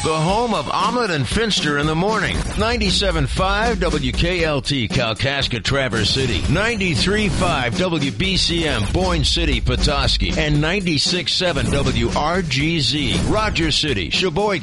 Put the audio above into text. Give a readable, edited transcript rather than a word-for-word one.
the home of Omelet and Finster in the morning. 97.5 WKLT, Kalkaska, Traverse City. 93.5 WBCM, Boyne City, Petoskey. And 96.7 WRGZ, Rogers City, Sheboygan.